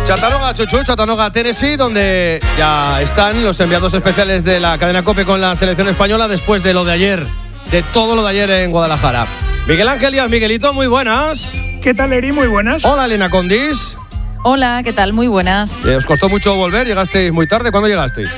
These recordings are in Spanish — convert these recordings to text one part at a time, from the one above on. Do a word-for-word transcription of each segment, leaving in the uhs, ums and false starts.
Chattanooga, Chuchu, Chattanooga, Tennessee, donde ya están los enviados especiales de la cadena COPE con la selección española después de lo de ayer, de todo lo de ayer en Guadalajara. Miguel Ángel Díaz, Miguelito, muy buenas. ¿Qué tal, Eri? Muy buenas. Hola, Elena Condis. Hola, ¿qué tal? Muy buenas. Eh, ¿Os costó mucho volver? ¿Llegasteis muy tarde? ¿Cuándo llegasteis?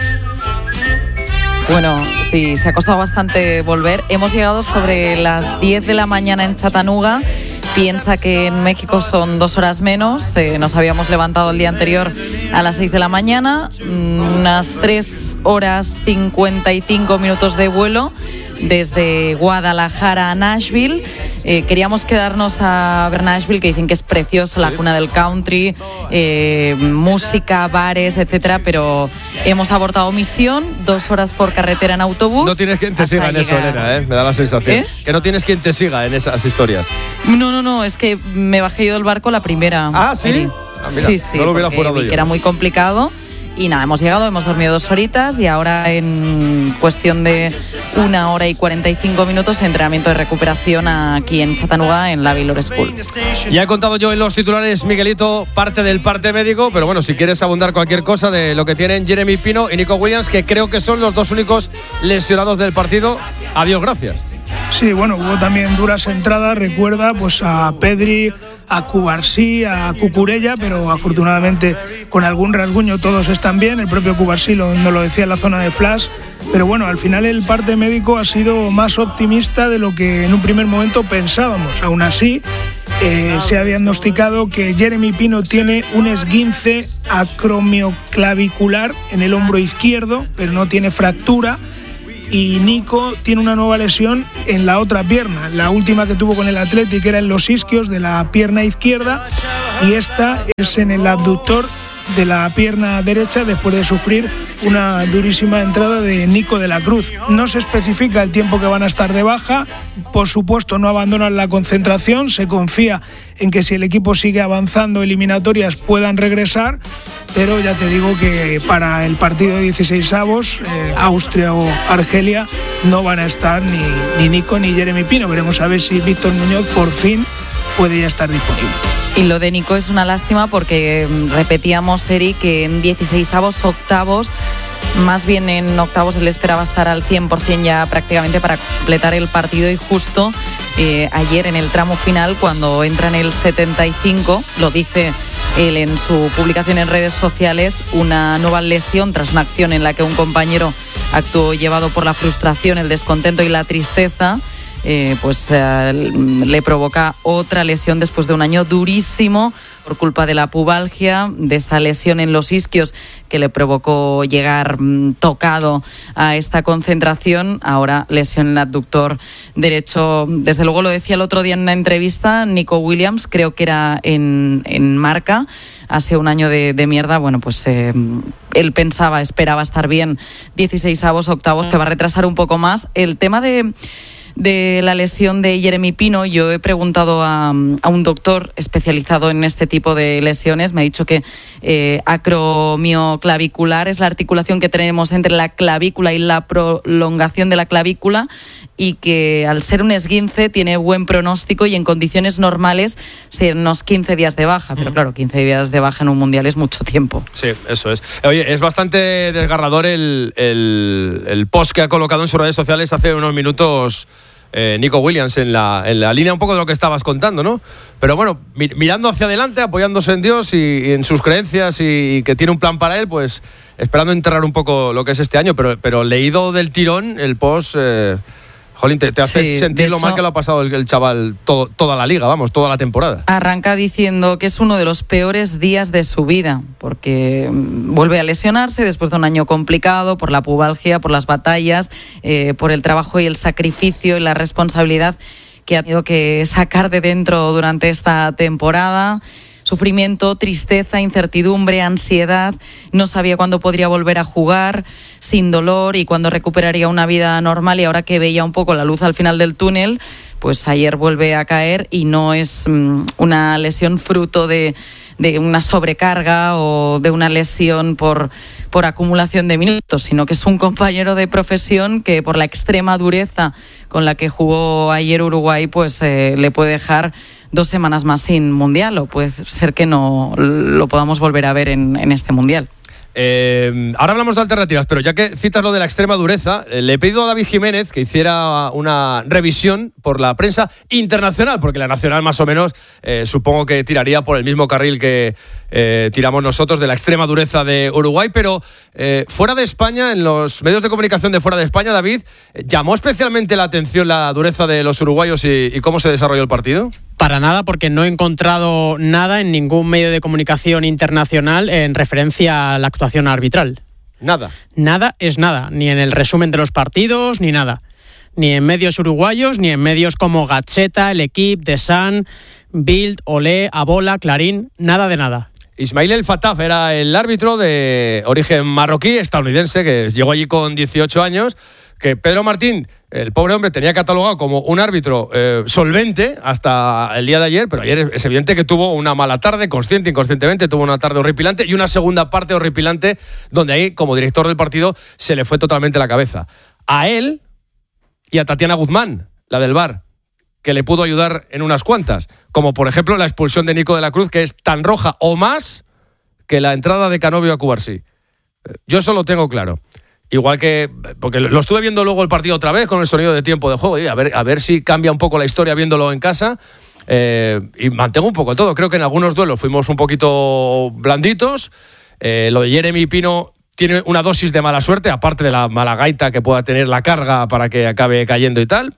Bueno, sí, se ha costado bastante volver. Hemos llegado sobre las diez de la mañana en Chattanooga. Piensa que en México son dos horas menos. Eh, nos habíamos levantado el día anterior a las seis de la mañana. Unas tres horas cincuenta y cinco minutos de vuelo desde Guadalajara a Nashville. Eh, queríamos quedarnos a ver Nashville, que dicen que es precioso, la cuna del country, eh, música, bares, etcétera, pero hemos abortado misión, dos horas por carretera en autobús. No tienes quien te siga en eso, Elena, ¿eh? Me da la sensación. ¿Eh? Que no tienes quien te siga en esas historias. No, no, no, es que me bajé yo del barco la primera. Ah, ¿sí? Ah, mira, sí, sí, no lo hubiera jurado vi yo. Que era muy complicado. Y nada, hemos llegado, hemos dormido dos horitas y ahora en cuestión de una hora y cuarenta y cinco minutos entrenamiento de recuperación aquí en Chattanooga en la Baylor School. Ya he contado yo en los titulares, Miguelito, parte del parte médico, pero bueno, si quieres abundar cualquier cosa de lo que tienen Jeremy Pino y Nico Williams, que creo que son los dos únicos lesionados del partido, adiós, gracias. Sí, bueno, hubo también duras entradas, recuerda, pues a Pedri, a Cubarsí, a Cucurella, pero afortunadamente con algún rasguño todos están bien. El propio Cubarsí lo, nos lo decía en la zona de flash, pero bueno, al final el parte médico ha sido más optimista de lo que en un primer momento pensábamos. Aún así, eh, se ha diagnosticado que Jeremy Pino tiene un esguince acromioclavicular en el hombro izquierdo, pero no tiene fractura. Y Nico tiene una nueva lesión en la otra pierna. La última que tuvo con el Athletic era en los isquios de la pierna izquierda y esta es en el abductor de la pierna derecha después de sufrir una durísima entrada de Nico de la Cruz. No se especifica el tiempo que van a estar de baja, por supuesto no abandonan la concentración, se confía en que si el equipo sigue avanzando eliminatorias puedan regresar, pero ya te digo que para el partido de dieciseisavos, eh, Austria o Argelia, no van a estar ni, ni Nico ni Jeremy Pino. Veremos a ver si Víctor Muñoz por fin puede ya estar disponible. Y lo de Nico es una lástima porque repetíamos, Eri, que en dieciseisavos, octavos, más bien en octavos él esperaba estar al cien por ciento ya prácticamente para completar el partido y justo eh, ayer en el tramo final, cuando entra en el setenta y cinco, lo dice él en su publicación en redes sociales, una nueva lesión tras una acción en la que un compañero actuó llevado por la frustración, el descontento y la tristeza. Eh, pues eh, le provoca otra lesión después de un año durísimo por culpa de la pubalgia, de esa lesión en los isquios que le provocó llegar mm, tocado a esta concentración. Ahora lesión en el abductor derecho. Desde luego lo decía el otro día en una entrevista Nico Williams, creo que era en, en Marca, hace un año de, de mierda. Bueno, pues eh, él pensaba, esperaba estar bien dieciseisavos, octavos, que va a retrasar un poco más. El tema de de la lesión de Jeremy Pino, yo he preguntado a, a un doctor especializado en este tipo de lesiones, me ha dicho que eh, acromioclavicular es la articulación que tenemos entre la clavícula y la prolongación de la clavícula y que al ser un esguince tiene buen pronóstico y en condiciones normales serían unos quince días de baja, pero claro, quince días de baja en un mundial es mucho tiempo. Sí, eso es. Oye, es bastante desgarrador el, el, el post que ha colocado en sus redes sociales hace unos minutos Eh, Nico Williams en la, en la línea un poco de lo que estabas contando, ¿no? Pero bueno, mi, mirando hacia adelante, apoyándose en Dios y, y en sus creencias y, y que tiene un plan para él, pues esperando enterrar un poco lo que es este año, pero, pero leído del tirón el post, eh, jolín, te, te hace sí, sentir lo hecho, mal que lo ha pasado el, el chaval todo, toda la liga, vamos, toda la temporada. Arranca diciendo que es uno de los peores días de su vida, porque vuelve a lesionarse después de un año complicado por la pubalgia, por las batallas, eh, por el trabajo y el sacrificio y la responsabilidad que ha tenido que sacar de dentro durante esta temporada. Sufrimiento, tristeza, incertidumbre, ansiedad, no sabía cuándo podría volver a jugar sin dolor y cuándo recuperaría una vida normal, y ahora que veía un poco la luz al final del túnel, pues ayer vuelve a caer y no es um, una lesión fruto de, de una sobrecarga o de una lesión por, por acumulación de minutos, sino que es un compañero de profesión que por la extrema dureza con la que jugó ayer Uruguay, pues eh, le puede dejar dos semanas más sin Mundial, o puede ser que no lo podamos volver a ver en, en este Mundial. Eh, ahora hablamos de alternativas, pero ya que citas lo de la extrema dureza, eh, le he pedido a David Jiménez que hiciera una revisión por la prensa internacional, porque la nacional más o menos eh, supongo que tiraría por el mismo carril que eh, tiramos nosotros, de la extrema dureza de Uruguay, pero eh, fuera de España, en los medios de comunicación de fuera de España, David, ¿llamó especialmente la atención la dureza de los uruguayos y, y cómo se desarrolló el partido? Para nada, porque no he encontrado nada en ningún medio de comunicación internacional en referencia a la actuación arbitral. Nada. Nada es nada, ni en el resumen de los partidos, ni nada. Ni en medios uruguayos, ni en medios como Gacheta, El Equipe, The Sun, Bild, Olé, Abola, Clarín, nada de nada. Ismail El Fataf era el árbitro de origen marroquí, estadounidense, que llegó allí con dieciocho años, que Pedro Martín, el pobre hombre, tenía catalogado como un árbitro eh, solvente hasta el día de ayer, pero ayer es evidente que tuvo una mala tarde, consciente, inconscientemente, tuvo una tarde horripilante y una segunda parte horripilante donde ahí, como director del partido, se le fue totalmente la cabeza. A él y a Tatiana Guzmán, la del V A R, que le pudo ayudar en unas cuantas, como por ejemplo la expulsión de Nico de la Cruz, que es tan roja o más que la entrada de Canovio a Cubarsí. Yo eso lo tengo claro. Igual que, porque lo estuve viendo luego el partido otra vez con el sonido de tiempo de juego, y a ver, a ver si cambia un poco la historia viéndolo en casa, eh, y mantengo un poco todo. Creo que en algunos duelos fuimos un poquito blanditos. Eh, lo de Jeremy Pino tiene una dosis de mala suerte, aparte de la mala gaita que pueda tener la carga para que acabe cayendo y tal.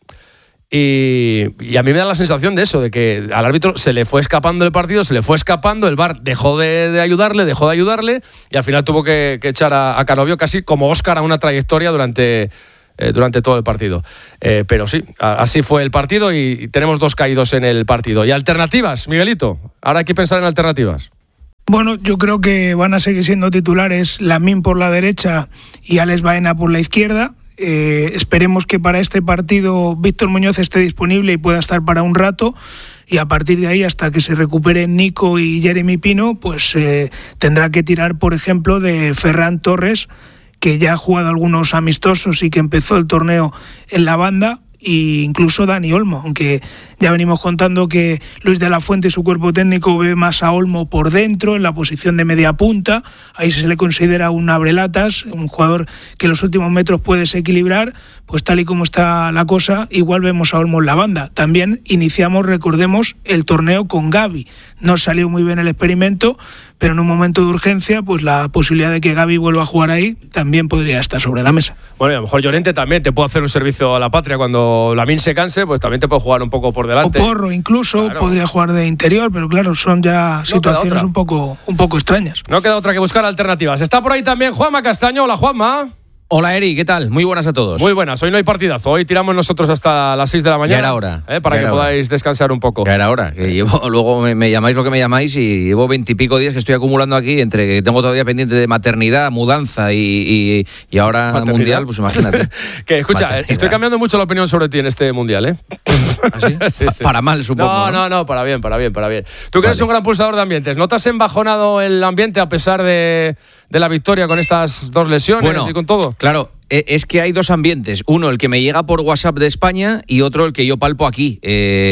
Y, y a mí me da la sensación de eso, de que al árbitro se le fue escapando el partido, se le fue escapando, el V A R dejó de, de ayudarle, dejó de ayudarle, y al final tuvo que, que echar a, a Canovio casi como Óscar a una trayectoria durante, eh, durante todo el partido. Eh, pero sí, a, así fue el partido y, y tenemos dos caídos en el partido. ¿Y alternativas, Miguelito? Ahora hay que pensar en alternativas. Bueno, yo creo que van a seguir siendo titulares Lamine por la derecha y Alex Baena por la izquierda. Eh, esperemos que para este partido Víctor Muñoz esté disponible y pueda estar para un rato, y a partir de ahí, hasta que se recuperen Nico y Jeremy Pino, pues eh, tendrá que tirar, por ejemplo, de Ferran Torres, que ya ha jugado algunos amistosos y que empezó el torneo en la banda, e incluso Dani Olmo, aunque ya venimos contando que Luis de la Fuente y su cuerpo técnico ve más a Olmo por dentro, en la posición de media punta. Ahí se le considera un abrelatas, un jugador que en los últimos metros puede desequilibrar. Pues tal y como está la cosa, igual vemos a Olmo en la banda. También iniciamos, recordemos, el torneo con Gavi. No salió muy bien el experimento, pero en un momento de urgencia, pues la posibilidad de que Gavi vuelva a jugar ahí también podría estar sobre la mesa. Bueno, y a lo mejor Llorente también te puede hacer un servicio a la patria cuando Lamine se canse, pues también te puede jugar un poco por delante. O Porro incluso, claro. Podría jugar de interior, pero claro, son ya no situaciones un poco, un poco extrañas. No queda otra que buscar alternativas. Está por ahí también Juanma Castaño. Hola, Juanma. Hola, Eri, ¿qué tal? Muy buenas a todos. Muy buenas, hoy no hay partidazo, hoy tiramos nosotros hasta las seis de la mañana. Ya era hora. ¿eh? Para ya que podáis hora. descansar un poco. Ya era hora, que llevo, luego me, me llamáis lo que me llamáis y llevo veintipico días que estoy acumulando aquí, entre que tengo todavía pendiente de maternidad, mudanza y, y, y ahora ¿Maternidad? Mundial, pues imagínate. Que escucha, maternidad. Estoy cambiando mucho la opinión sobre ti en este Mundial, ¿eh? ¿Ah, sí? Sí, sí. Para mal, supongo. No, no, no, para bien, para bien, para bien. Tú que eres vale. un gran pulsador de ambientes, ¿no te has embajonado el ambiente a pesar de, de la victoria con estas dos lesiones bueno, y con todo? Claro. Es que hay dos ambientes, uno el que me llega por WhatsApp de España y otro el que yo palpo aquí,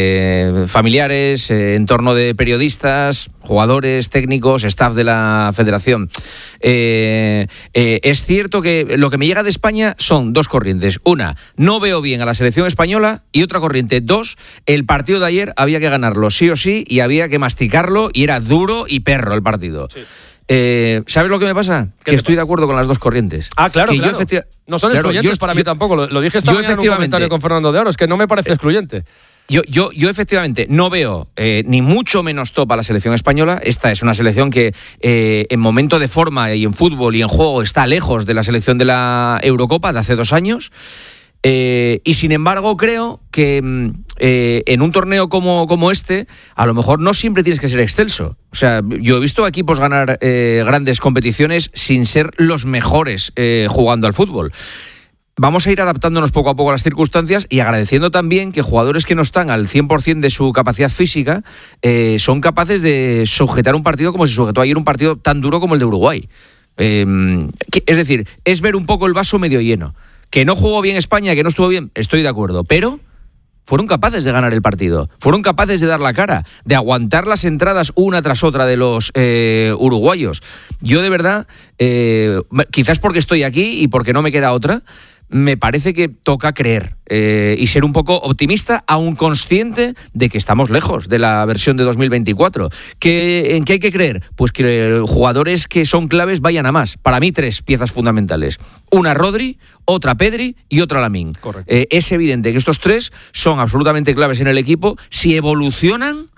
eh, familiares, eh, entorno de periodistas, jugadores, técnicos, staff de la federación. Eh, eh, es cierto que lo que me llega de España son dos corrientes, una, no veo bien a la selección española, y otra corriente, dos, el partido de ayer había que ganarlo sí o sí y había que masticarlo y era duro y perro el partido. Sí. Eh, ¿Sabes lo que me pasa? Que estoy de acuerdo con las dos corrientes. Ah, claro, que claro. Yo efecti- no son claro, excluyentes yo, para yo, mí tampoco. Lo, lo dije esta mañana en un comentario con Fernando de Oro. Es que no me parece excluyente. Yo, yo, yo efectivamente no veo eh, ni mucho menos top a la selección española. Esta es una selección que eh, en momento de forma y en fútbol y en juego está lejos de la selección de la Eurocopa de hace dos años. Eh, y sin embargo creo que eh, en un torneo como, como este a lo mejor no siempre tienes que ser excelso. O sea, yo he visto equipos ganar eh, grandes competiciones sin ser los mejores eh, jugando al fútbol. Vamos a ir adaptándonos poco a poco a las circunstancias y agradeciendo también que jugadores que no están al cien por ciento de su capacidad física eh, son capaces de sujetar un partido como se sujetó ayer un partido tan duro como el de Uruguay. Eh, que, es decir, es ver un poco el vaso medio lleno. Que no jugó bien España, que no estuvo bien, estoy de acuerdo, pero fueron capaces de ganar el partido, fueron capaces de dar la cara, de aguantar las entradas una tras otra de los eh, uruguayos. Yo de verdad, eh, quizás porque estoy aquí y porque no me queda otra, me parece que toca creer eh, y ser un poco optimista, aún consciente de que estamos lejos de la versión de dos mil veinticuatro. ¿Qué, ¿En qué hay que creer? Pues que jugadores que son claves vayan a más. Para mí, tres piezas fundamentales. Una Rodri, otra Pedri y otra Lamine. Correcto. Eh, es evidente que estos tres son absolutamente claves en el equipo. Si evolucionan,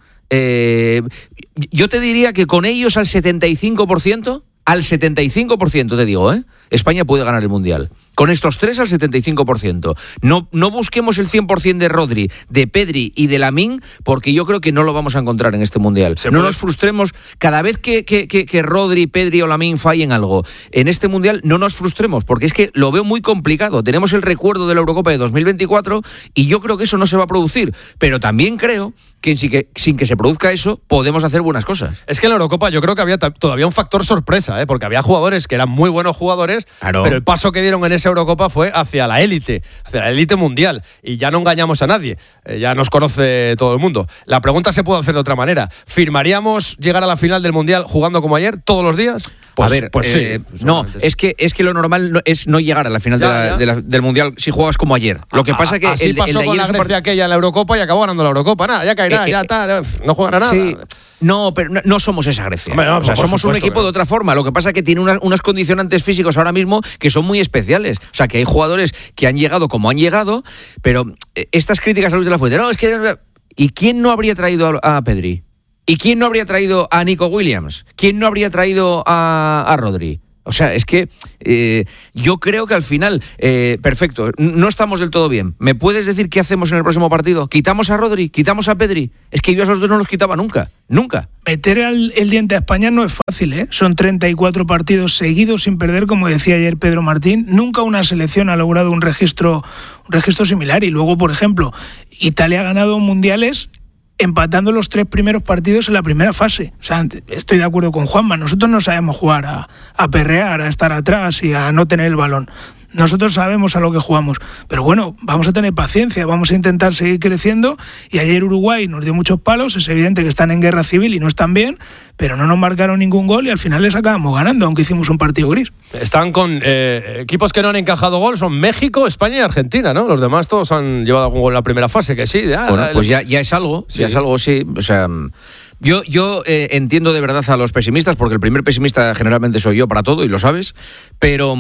eh, yo te diría que con ellos al setenta y cinco por ciento, al setenta y cinco por ciento te digo, ¿eh? España puede ganar el Mundial. Con estos tres al setenta y cinco por ciento. No, no busquemos el cien por ciento de Rodri, de Pedri y de Lamine, porque yo creo que no lo vamos a encontrar en este Mundial. No puede... nos frustremos. Cada vez que, que, que, que Rodri, Pedri o Lamine fallen algo en este Mundial, no nos frustremos, porque es que lo veo muy complicado. Tenemos el recuerdo de la Eurocopa de dos mil veinticuatro y yo creo que eso no se va a producir. Pero también creo que sin que, sin que se produzca eso, podemos hacer buenas cosas. Es que en la Eurocopa yo creo que había t- todavía un factor sorpresa, ¿eh? Porque había jugadores que eran muy buenos jugadores, claro, pero el paso que dieron en esa Eurocopa fue hacia la élite, hacia la élite mundial, y ya no engañamos a nadie, eh, ya nos conoce todo el mundo. La pregunta se puede hacer de otra manera. ¿Firmaríamos llegar a la final del Mundial jugando como ayer, todos los días? Pues, a ver, pues eh, sí. No, es que, es que lo normal no, es no llegar a la final ya, de la, de la, del Mundial si juegas como ayer. Lo que pasa es que así el, pasó el de con ayer la Grecia aquella en la Eurocopa y acabó ganando la Eurocopa. Nada, ya caerá, eh, ya está, no jugará nada. Sí. No, pero no, no somos esa Grecia. Hombre, no, o sea, somos un equipo de otra forma. Lo que pasa es que tiene una, unos condicionantes físicos ahora mismo que son muy especiales. O sea, que hay jugadores que han llegado como han llegado, pero estas críticas a Luis de la Fuente, no, es que... ¿Y quién no habría traído a, a Pedri? ¿Y quién no habría traído a Nico Williams? ¿Quién no habría traído a, a Rodri? O sea, es que eh, yo creo que al final, eh, perfecto, no estamos del todo bien. ¿Me puedes decir qué hacemos en el próximo partido? ¿Quitamos a Rodri? ¿Quitamos a Pedri? Es que yo a esos dos no los quitaba nunca, nunca. Meter el, el diente a España no es fácil, ¿eh? Son treinta y cuatro partidos seguidos sin perder, como decía ayer Pedro Martín. Nunca una selección ha logrado un registro, un registro similar. Y luego, por ejemplo, Italia ha ganado mundiales empatando los tres primeros partidos en la primera fase. O sea, estoy de acuerdo con Juanma. Nosotros no sabemos jugar a, a perrear, a estar atrás y a no tener el balón. Nosotros sabemos a lo que jugamos. Pero bueno, vamos a tener paciencia, vamos a intentar seguir creciendo. Y ayer Uruguay nos dio muchos palos. Es evidente que están en guerra civil y no están bien, pero no nos marcaron ningún gol y al final les acabamos ganando, aunque hicimos un partido gris. Están con eh, equipos que no han encajado gol, son México, España y Argentina, ¿no? Los demás todos han llevado algún gol en la primera fase, que sí. Ah, bueno, la, pues ya, ya es algo, sí. ya es algo, sí. O sea... Yo, yo eh, entiendo de verdad a los pesimistas, porque el primer pesimista generalmente soy yo para todo, y lo sabes, pero...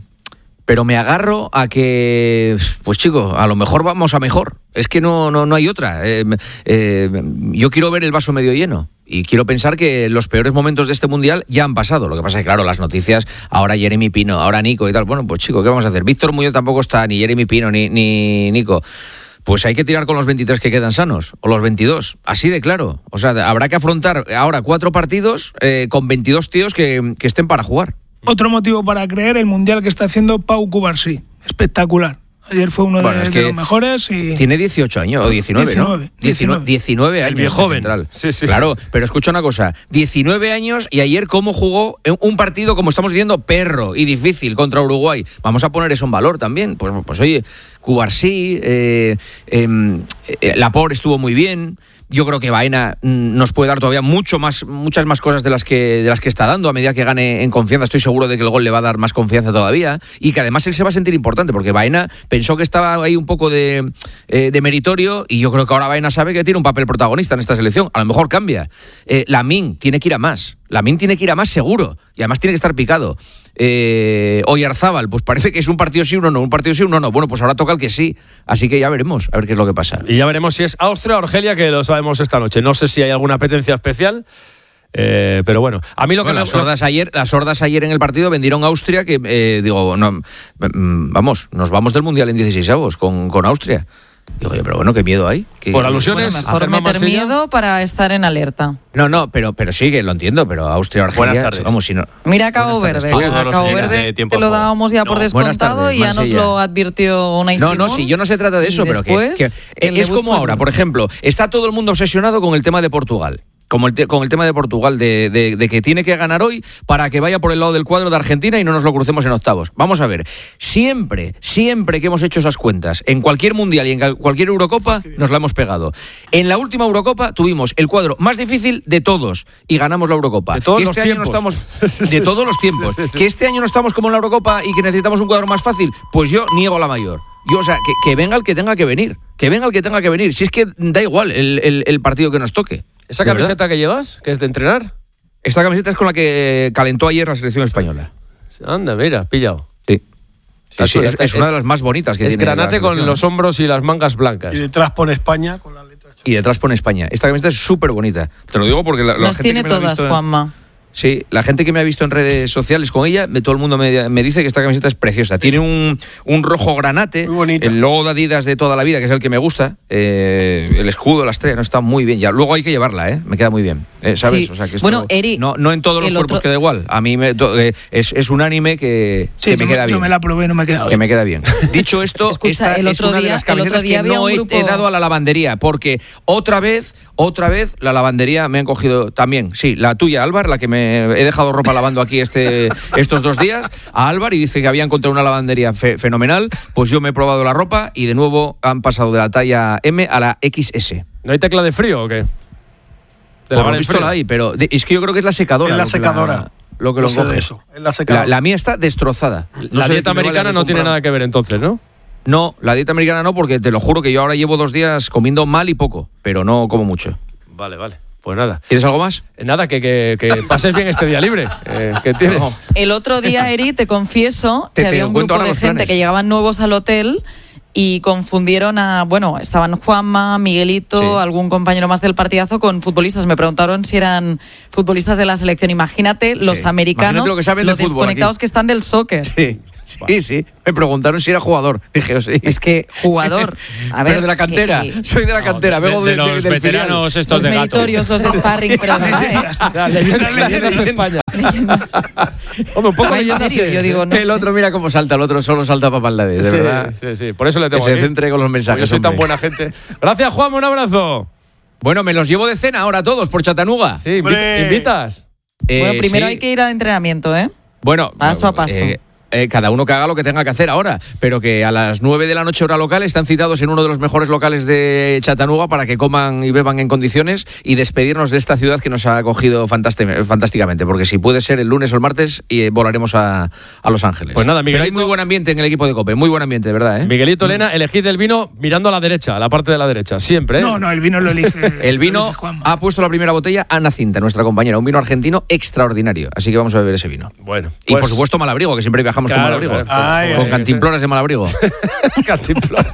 Pero me agarro a que, pues chico, a lo mejor vamos a mejor. Es que no, no, no hay otra. Eh, eh, yo quiero ver el vaso medio lleno. Y quiero pensar que los peores momentos de este Mundial ya han pasado. Lo que pasa es que, claro, las noticias, ahora Jeremy Pino, ahora Nico y tal. Bueno, pues chico, ¿qué vamos a hacer? Víctor Muñoz tampoco está, ni Jeremy Pino, ni, ni Nico. Pues hay que tirar con los veintitrés que quedan sanos, o los veintidós, así de claro. O sea, habrá que afrontar ahora cuatro partidos eh, con veintidós tíos que, que estén para jugar. Otro motivo para creer el Mundial que está haciendo Pau Cubarsí. Espectacular. Ayer fue uno bueno, de, es que de los mejores y... Tiene dieciocho años, o diecinueve, diecinueve, ¿no? diecinueve, diecinueve años. El joven. Central. Sí, sí. Claro, pero escucha una cosa. diecinueve años y ayer cómo jugó un partido, como estamos diciendo, perro y difícil contra Uruguay. Vamos a poner eso en valor también. Pues, pues oye, Cubarsí, eh, eh, eh, Laporte estuvo muy bien. Yo creo que Baena nos puede dar todavía mucho más, muchas más cosas de las que de las que está dando a medida que gane en confianza. Estoy seguro de que el gol le va a dar más confianza todavía y que además él se va a sentir importante porque Baena pensó que estaba ahí un poco de, eh, de meritorio y yo creo que ahora Baena sabe que tiene un papel protagonista en esta selección. A lo mejor cambia. Eh, Lamine tiene que ir a más. Lamine tiene que ir a más seguro y además tiene que estar picado. Eh, Oyarzábal, pues parece que es un partido sí, uno no, un partido sí, uno no. Bueno, pues ahora toca el que sí. Así que ya veremos, a ver qué es lo que pasa. Y ya veremos si es Austria o Argelia, que lo sabemos esta noche. No sé si hay alguna apetencia especial. Eh, pero bueno, a mí lo bueno, que las sordas ayer, las sordas ayer en el partido vendieron a Austria, que eh, digo, no, vamos, nos vamos del Mundial en dieciseisavos con, con Austria. Digo, oye, pero bueno, qué miedo hay. ¿Qué, Por alusiones, bueno, mejor meter Marsella? Miedo para estar en alerta. No, no, pero, pero sí, que lo entiendo, pero Austria o Argelia. Buenas tardes. Vamos, si no... Mira Cabo Verde. A Cabo Verde te lo dábamos ya no, por descontado tardes, y ya nos lo advirtió Unai Simón. No, no, sí, yo no se trata de eso, pero que, que es como ahora, por ejemplo, está todo el mundo obsesionado con el tema de Portugal. como el te, con el tema de Portugal, de, de, de que tiene que ganar hoy para que vaya por el lado del cuadro de Argentina y no nos lo crucemos en octavos. Vamos a ver, siempre, siempre que hemos hecho esas cuentas, en cualquier mundial y en cualquier Eurocopa, nos la hemos pegado. En la última Eurocopa tuvimos el cuadro más difícil de todos y ganamos la Eurocopa. De todos que los este año tiempos. no estamos de todos los tiempos. Sí, sí, sí. Que este año no estamos como en la Eurocopa y que necesitamos un cuadro más fácil, pues yo niego la mayor. Yo, o sea, que, que venga el que tenga que venir. Que venga el que tenga que venir. Si es que da igual el, el, el partido que nos toque. ¿Esa ¿De camiseta verdad? que llevas, que es de entrenar? Esta camiseta es con la que calentó ayer la selección española. Anda, mira, pillado. Sí. Sí, Está sí, chula, es, está- es una es- de las más bonitas que Es tiene la granate con selección. los hombros y las mangas blancas. Y detrás pone España con las letras. Y detrás pone España. Esta camiseta es súper bonita. Te lo digo porque la, la Las gente tiene que me la ha todas, visto- Juanma. Sí, la gente que me ha visto en redes sociales con ella, me, todo el mundo me, me dice que esta camiseta es preciosa. Tiene un, un rojo granate, Muy bonita. el logo de Adidas de toda la vida, que es el que me gusta, eh, el escudo, la estrella, no está muy bien. Ya, luego hay que llevarla, ¿eh? Me queda muy bien, eh, ¿sabes? Sí. O sea, que esto Bueno, Eri, no, no en todos los el cuerpos otro- queda igual. A mí me, to- eh, es, es unánime que, Sí, que me yo, queda yo bien. me la probé y no me ha quedado Que bien. me queda bien. Dicho esto, Escucha, esta el es otro una de día- las el camisetas otro día que había no un he, grupo- he dado a la lavandería, porque otra vez, otra vez la lavandería me han cogido también, sí, la tuya, Álvar, la que me he dejado ropa lavando aquí este, estos dos días, a Álvar, y dice que había encontrado una lavandería fe- fenomenal, pues yo me he probado la ropa y de nuevo han pasado de la talla M a la equis ese. ¿No hay tecla de frío o qué? De Por lavar lo en visto frío. la hay, pero de- es que yo creo que es la secadora. Es la lo que secadora. lo que No lo sé de encoge. eso. Es la secadora. La, la mía está destrozada. No La sé de dieta qué me vale americana de no tiene comprar. nada que ver entonces, ¿no? No, la dieta americana no, porque te lo juro que yo ahora llevo dos días comiendo mal y poco, pero no como mucho. Vale, vale. Pues nada. ¿Quieres algo más? Eh, Nada, que, que, que pases bien este día libre. Eh, que tienes. No. El otro día, Eri, te confieso Te- que te había un cuento grupo ahora de los gente planes. que llegaban nuevos al hotel y confundieron a, bueno, estaban Juanma, Miguelito, Sí. algún compañero más del partidazo con futbolistas. Me preguntaron si eran futbolistas de la selección. Imagínate los americanos, Imagínate lo que saben de fútbol desconectados aquí. que están del soccer. Sí, sí, sí. Me preguntaron si era jugador. Dije, oh, sí. Es que jugador. A ver, Pero de la cantera. que- que- Soy de la cantera. de, vengo de de, los del veteranos filial. estos los de gato. meritorios, los sparring, pero de verdad, ¿eh? Ya, leyendas, leyendas de España. Hombre, un poco No, en leyendas serio, sí, yo sí. digo, no El sé. otro mira cómo salta, el otro solo salta para Paldades, de sí, verdad. Sí, sí. Por eso le Que tengo se aquí. centre con los mensajes. Yo soy tan hombre. buena gente. Gracias, Juan. Un abrazo. Bueno, me los llevo de cena ahora todos por Chattanooga. Sí, invi- Hombre. invitas. Eh, Bueno, primero sí. hay que ir al entrenamiento, ¿eh? Bueno, Paso a paso. eh, eh, cada uno que haga lo que tenga que hacer ahora, pero que a las nueve de la noche hora local están citados en uno de los mejores locales de Chattanooga para que coman y beban en condiciones y despedirnos de esta ciudad que nos ha acogido fantásti- fantásticamente, porque si puede ser el lunes o el martes y volaremos a, a Los Ángeles. Pues nada, Pero hay Miguelito- muy buen ambiente en el equipo de COPE, muy buen ambiente, de verdad, ¿eh? Miguelito, Elena, elegid el vino mirando a la derecha, a la parte de la derecha. Siempre, ¿eh? No, no, el vino lo elige. El lo vino elige Juanma. ha puesto la primera botella Ana Cinta, nuestra compañera, un vino argentino extraordinario, así que vamos a beber ese vino. Bueno. Y pues- por supuesto Malabrigo, que siempre viajamos Claro, con Malabrigo. claro. Ay, con ay, cantimploras de Malabrigo. Cantimplora.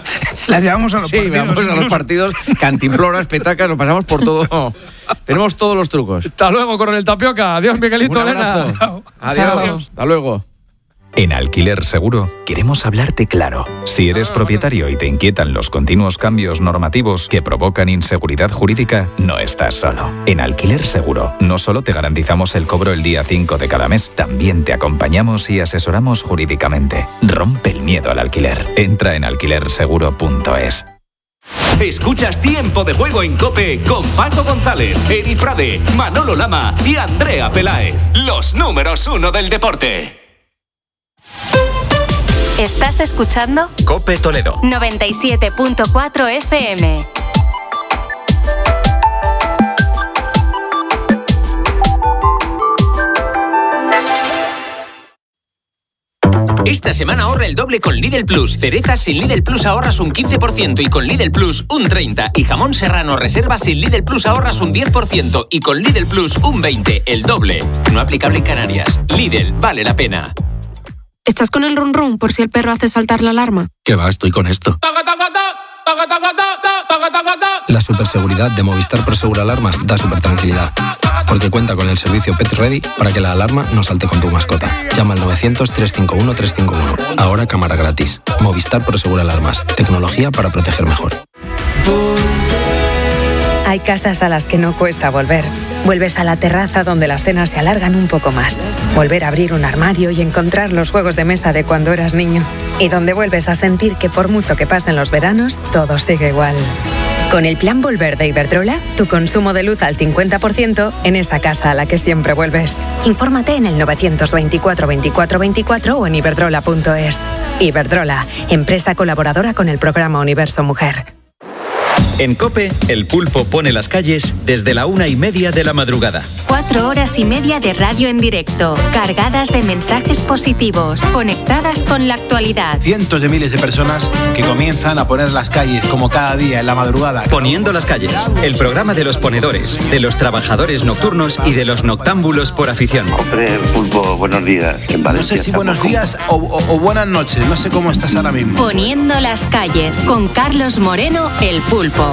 La llevamos a los Sí, partidos. vamos a los incluso. partidos, cantimploras, petacas, lo pasamos por todo. Tenemos todos los trucos. Hasta luego, Coronel Tapioca. Adiós, Miguelito, Un Elena. abrazo. Chao. Adiós. Chao. Hasta luego. En Alquiler Seguro queremos hablarte claro. Si eres propietario y te inquietan los continuos cambios normativos que provocan inseguridad jurídica, no estás solo. En Alquiler Seguro no solo te garantizamos el cobro el día cinco de cada mes, también te acompañamos y asesoramos jurídicamente. Rompe el miedo al alquiler. Entra en alquiler seguro punto es. Escuchas Tiempo de Juego en COPE con Paco González, Eri Frade, Manolo Lama y Andrea Peláez. Los números uno del deporte. Estás escuchando COPE Toledo. noventa y siete punto cuatro F M. Esta semana ahorra el doble con Lidl Plus. Cerezas sin Lidl Plus ahorras un quince por ciento y con Lidl Plus un treinta por ciento. Y jamón serrano reserva sin Lidl Plus ahorras un diez por ciento y con Lidl Plus un veinte por ciento, el doble. No aplicable en Canarias. Lidl, vale la pena. ¿Estás con el run run por si el perro hace saltar la alarma? ¿Qué va? Estoy con esto. La superseguridad de Movistar Prosegur Alarmas da super tranquilidad, porque cuenta con el servicio Pet Ready para que la alarma no salte con tu mascota. Llama al novecientos, trescientos cincuenta y uno, trescientos cincuenta y uno. Ahora cámara gratis. Movistar Prosegur Alarmas. Tecnología para proteger mejor. Hay casas a las que no cuesta volver. Vuelves a la terraza donde las cenas se alargan un poco más. Volver a abrir un armario y encontrar los juegos de mesa de cuando eras niño. Y donde vuelves a sentir que por mucho que pasen los veranos, todo sigue igual. Con el plan Volver de Iberdrola, tu consumo de luz al cincuenta por ciento en esa casa a la que siempre vuelves. Infórmate en el novecientos veinticuatro veinticuatro veinticuatro o en iberdrola punto es. Iberdrola, empresa colaboradora con el programa Universo Mujer. En COPE, El Pulpo pone las calles desde la una y media de la madrugada. Cuatro horas y media de radio en directo, cargadas de mensajes positivos, conectadas con la actualidad. Cientos de miles de personas que comienzan a poner las calles como cada día en la madrugada. Poniendo las calles, el programa de los ponedores, de los trabajadores nocturnos y de los noctámbulos por afición. Hombre, Pulpo, buenos días. En no sé si buenos días o, o, o buenas noches, no sé cómo estás ahora mismo. Poniendo las calles, con Carlos Moreno, El Pulpo.